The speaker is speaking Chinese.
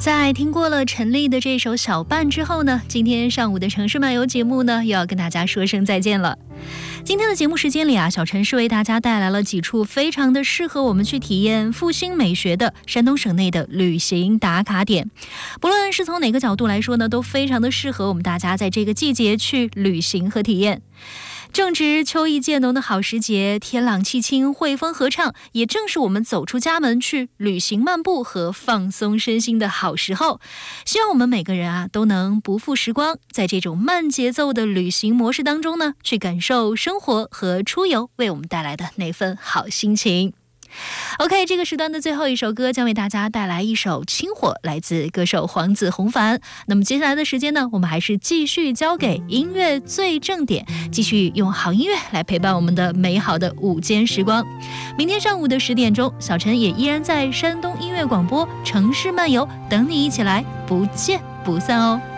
在听过了陈粒的这首小伴之后呢，今天上午的城市漫游节目呢，又要跟大家说声再见了。今天的节目时间里啊，小陈是为大家带来了几处非常的适合我们去体验复兴美学的山东省内的旅行打卡点。不论是从哪个角度来说呢，都非常的适合我们大家在这个季节去旅行和体验。正值秋意渐浓的好时节，天朗气清，汇风合唱，也正是我们走出家门去旅行漫步和放松身心的好时候。希望我们每个人啊都能不负时光，在这种慢节奏的旅行模式当中呢，去感受生活和出游为我们带来的那份好心情。OK， 这个时段的最后一首歌将为大家带来一首《清火》，来自歌手黄子弘凡。那么接下来的时间呢，我们还是继续交给音乐最正点，继续用好音乐来陪伴我们的美好的午间时光。明天上午的10点钟，小陈也依然在山东音乐广播城市漫游等你一起来，不见不散哦。